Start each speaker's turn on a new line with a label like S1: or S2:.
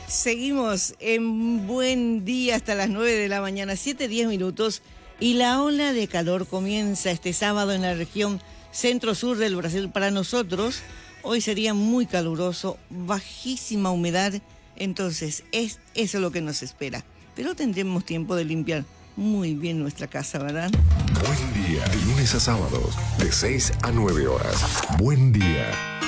S1: Seguimos en Buen Día hasta las 9 de la mañana, 7:10 minutos, y la ola de calor comienza este sábado en la región centro-sur del Brasil. Para nosotros, hoy sería muy caluroso, bajísima humedad, entonces eso es lo que nos espera. Pero tendremos tiempo de limpiar muy bien nuestra casa, ¿verdad?
S2: Buen Día, de lunes a sábados, de 6 a 9 horas. Buen Día.